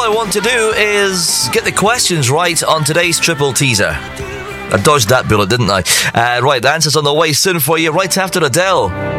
I want to do is get the questions right on today's triple teaser. I dodged that bullet, didn't I? Right, the answer's on the way soon for you, right after Adele.